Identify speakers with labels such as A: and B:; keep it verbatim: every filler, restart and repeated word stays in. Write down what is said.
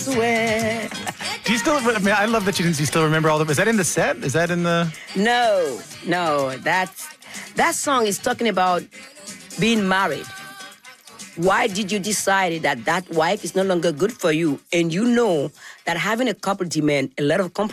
A: Swear.
B: Do you still? I mean, I love that you, you still remember all of. Is that in the set? Is that in the?
A: No, no. That's that song is talking about being married. Why did you decide that that wife is no longer good for you, and you know that having a couple demand a lot of compromise?